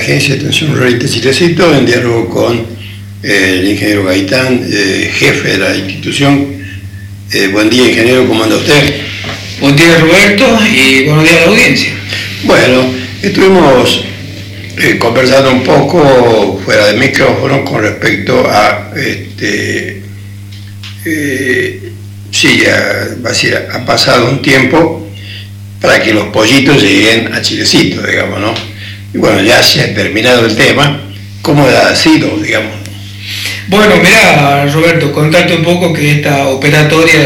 Agencia de Atención Rural de Chilecito, en diálogo con el ingeniero Gaitán, jefe de la institución. Buen día, ingeniero, ¿cómo anda usted? Buen día, Roberto, y buenos días a la audiencia. Bueno, estuvimos conversando un poco fuera de micrófono con respecto a sí, ya ha pasado un tiempo para que los pollitos lleguen a Chilecito, digamos, ¿no? Y bueno, ya se ha terminado el tema. ¿Cómo ha sido, digamos? Bueno, mirá, Roberto, contarte un poco que esta operatoria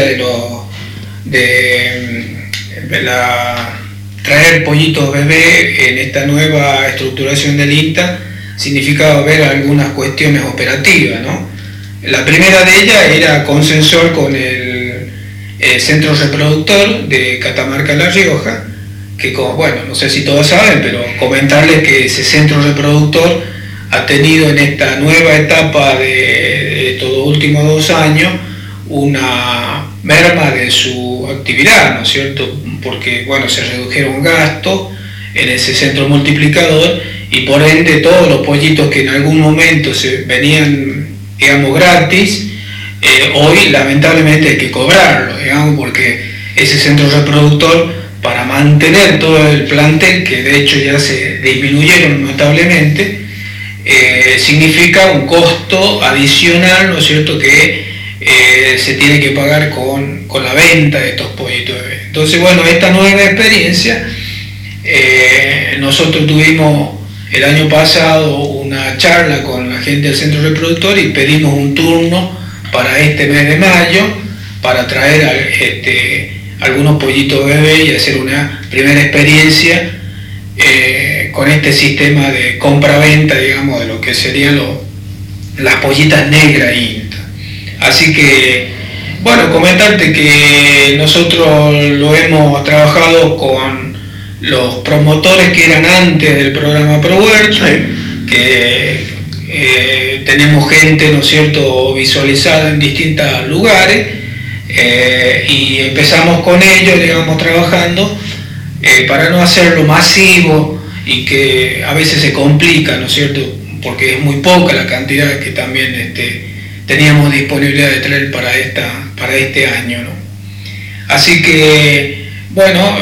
de la traer pollitos bebé en esta nueva estructuración del INTA significaba ver algunas cuestiones operativas, ¿no? La primera de ellas era consensuar con el centro reproductor de Catamarca La Rioja, que bueno, no sé si todos saben, pero comentarles que ese centro reproductor ha tenido en esta nueva etapa de estos últimos 2 años una merma de su actividad, ¿no es cierto? Porque, bueno, se redujeron gastos en ese centro multiplicador y por ende todos los pollitos que en algún momento se venían, digamos, gratis, hoy lamentablemente hay que cobrarlo, digamos, porque ese centro reproductor, para mantener todo el plantel, que de hecho ya se disminuyeron notablemente, significa un costo adicional, ¿no es cierto?, que se tiene que pagar con la venta de estos pollitos bebés. Entonces, bueno, esta nueva experiencia, nosotros tuvimos el año pasado una charla con la gente del centro reproductor y pedimos un turno para este mes de mayo para traer algunos pollitos bebés y hacer una primera experiencia con este sistema de compra-venta, digamos, de lo que serían las pollitas negras INTA. Así que, bueno, comentarte que nosotros lo hemos trabajado con los promotores que eran antes del programa ProHuerta, que tenemos gente, ¿no es cierto?, visualizada en distintos lugares, y empezamos con ellos, digamos, trabajando para no hacerlo masivo y que a veces se complica, ¿no es cierto?, porque es muy poca la cantidad que también teníamos disponibilidad de traer para este año, ¿no? Así que, bueno,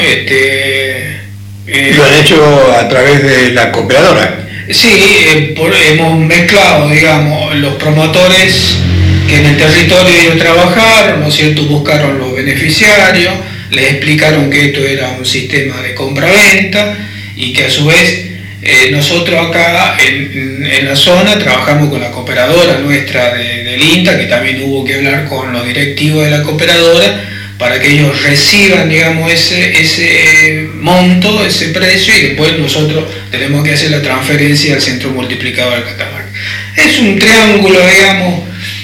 lo han hecho a través de la cooperadora. Sí, hemos mezclado, digamos, los promotores que en el territorio ellos trabajaron, ¿no es cierto?, buscaron los beneficiarios, les explicaron que esto era un sistema de compra-venta y que a su vez nosotros acá en la zona trabajamos con la cooperadora nuestra del INTA, que también hubo que hablar con los directivos de la cooperadora para que ellos reciban, digamos, ese monto, ese precio, y después nosotros tenemos que hacer la transferencia al centro multiplicador de Catamarca. Es un triángulo, digamos,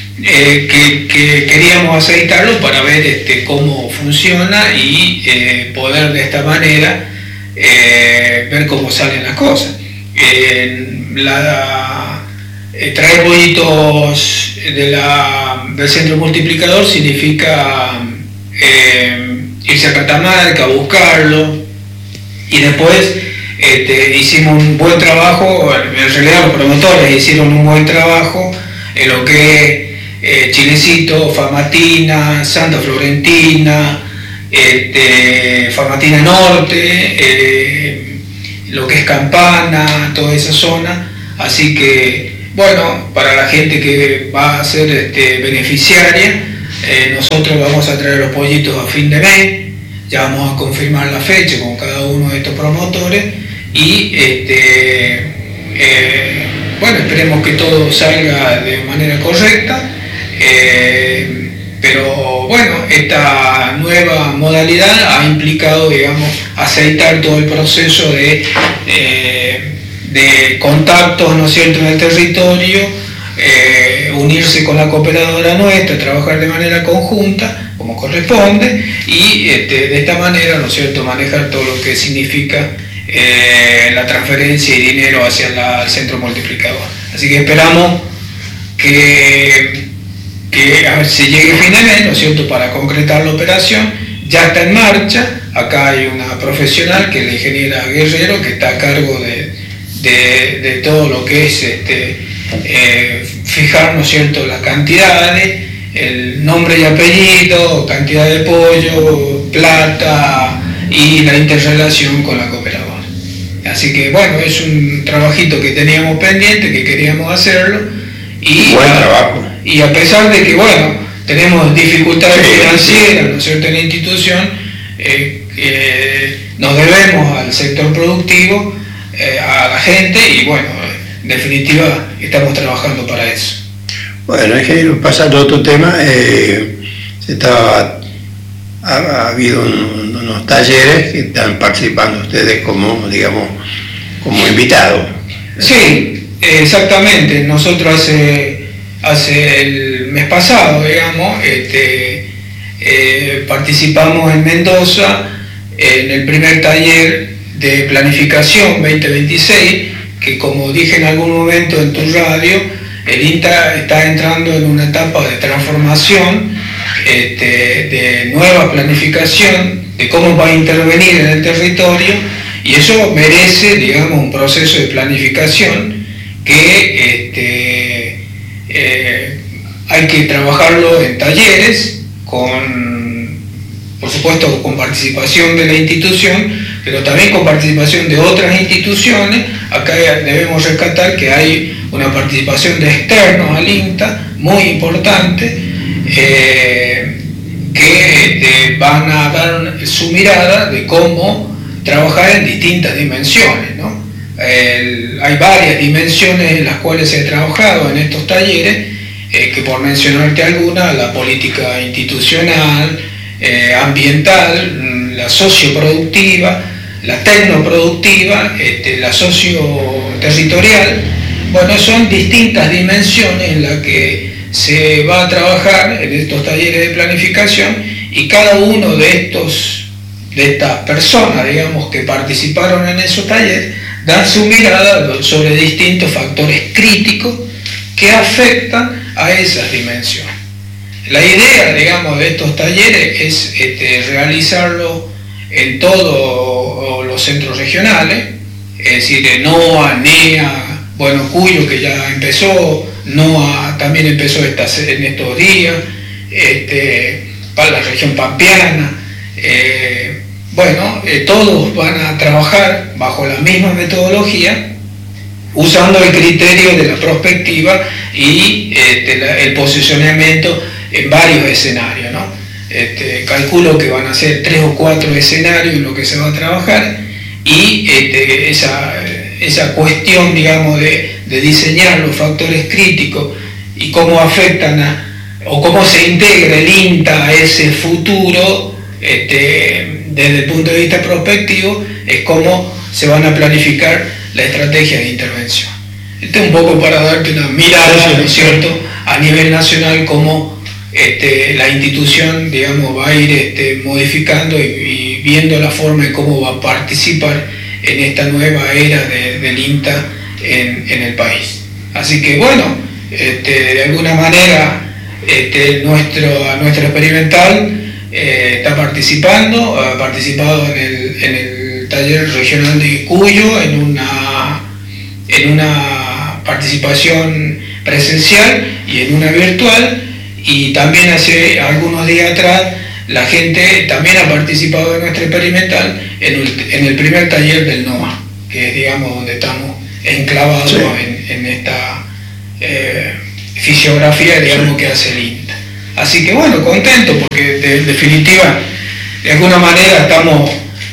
que queríamos aceitarlo para ver cómo funciona y poder de esta manera ver cómo salen las cosas. Traer pollitos del centro multiplicador significa irse a Catamarca a buscarlo, y después hicimos un buen trabajo. En realidad los promotores hicieron un buen trabajo en lo que es Chilecito, Famatina, Santa Florentina, Famatina Norte, lo que es Campana, toda esa zona. Así que, bueno, para la gente que va a ser beneficiaria, nosotros vamos a traer los pollitos a fin de mes, ya vamos a confirmar la fecha con cada uno de estos promotores y bueno, esperemos que todo salga de manera correcta, pero bueno, esta nueva modalidad ha implicado, digamos, aceitar todo el proceso de contactos, ¿no es cierto?, en el territorio, unirse con la cooperadora nuestra, trabajar de manera conjunta, como corresponde, y de esta manera, ¿no es cierto?, manejar todo lo que significa la transferencia y dinero hacia el centro multiplicador. Así que esperamos que a ver si llegue fin de mes, ¿no es cierto?, para concretar la operación. Ya está en marcha. Acá hay una profesional que es la ingeniera Guerrero, que está a cargo de de todo lo que es fijar, ¿no es cierto?, las cantidades, el nombre y apellido, cantidad de pollo, plata y la interrelación con la cooperadora. Así que bueno, es un trabajito que teníamos pendiente, que queríamos hacerlo, y buen trabajo. Y a pesar de que bueno, tenemos dificultades financieras, ¿no es cierto?, en la institución, nos debemos al sector productivo, a la gente, y bueno, en definitiva estamos trabajando para eso. Bueno, ingeniero, pasando a otro tema, ha habido unos talleres que están participando ustedes como, digamos, como invitados. Sí, exactamente. Nosotros hace el mes pasado, digamos, participamos en Mendoza en el primer taller de planificación 2026, que como dije en algún momento en tu radio, el INTA está entrando en una etapa de transformación, de nueva planificación, de cómo va a intervenir en el territorio, y eso merece, digamos, un proceso de planificación que hay que trabajarlo en talleres, por supuesto con participación de la institución, pero también con participación de otras instituciones. Acá debemos rescatar que hay una participación de externos al INTA muy importante, que van a dar su mirada de cómo trabajar en distintas dimensiones, ¿no? Hay varias dimensiones en las cuales se ha trabajado en estos talleres, que por mencionarte alguna, la política institucional, ambiental, la socioproductiva, la tecnoproductiva, la socioterritorial. Bueno, son distintas dimensiones en las que se va a trabajar en estos talleres de planificación, y cada uno de estas personas, digamos, que participaron en esos talleres, dan su mirada sobre distintos factores críticos que afectan a esas dimensiones. La idea, digamos, de estos talleres es realizarlo en todos los centros regionales, es decir, NOA, NEA, bueno, Cuyo, que ya empezó, NOA también empezó en estos días, para la región pampeana. Todos van a trabajar bajo la misma metodología, usando el criterio de la prospectiva y el posicionamiento en varios escenarios, ¿no? Calculo que van a ser 3 o 4 escenarios en los que se va a trabajar, y esa cuestión, digamos, de diseñar los factores críticos y cómo afectan o cómo se integra el INTA a ese futuro, desde el punto de vista prospectivo, es cómo se van a planificar la estrategia de intervención. Esto es un poco para darte una mirada, ¿no es cierto?, a nivel nacional, cómo la institución, digamos, va a ir modificando y viendo la forma en cómo va a participar en esta nueva era del INTA en el país. Así que bueno, de alguna manera nuestro experimental está participando, ha participado en el taller regional de Cuyo en una participación presencial y en una virtual, y también hace algunos días atrás la gente también ha participado de nuestro experimental en el primer taller del NOA, que es, digamos, donde estamos enclavados, sí, en esta fisiografía, digamos, que hace el INTA. Así que bueno, contento, porque de definitiva, de alguna manera estamos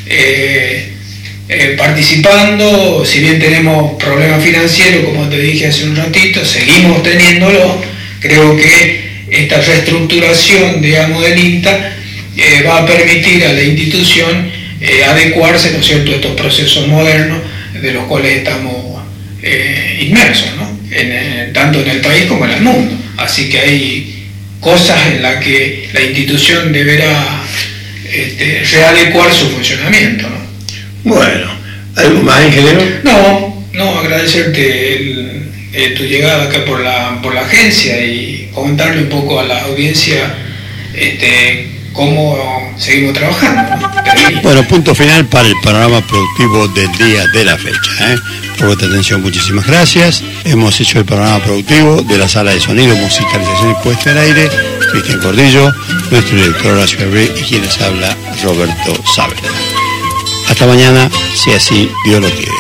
participando. Si bien tenemos problemas financieros, como te dije hace un ratito, seguimos teniéndolo. Creo que esta reestructuración, digamos, del INTA va a permitir a la institución adecuarse, ¿no es cierto?, a estos procesos modernos de los cuales estamos inmersos, ¿no? Tanto en el país como en el mundo. Así que hay cosas en las que la institución deberá readecuar su funcionamiento, ¿no? Bueno, ¿algo más, ingeniero? No, agradecerte tu llegada acá por la agencia, y comentarle un poco a la audiencia cómo seguimos trabajando, ¿no? Bueno, punto final para el panorama productivo del día de la fecha. Por vuestra atención, muchísimas gracias. Hemos hecho el panorama productivo de la sala de sonido, musicalización y puesta al aire. Cristian Cordillo, nuestro director Horacio Herré y quien les habla, Roberto Saavedra. Hasta mañana, si así Dios lo quiere.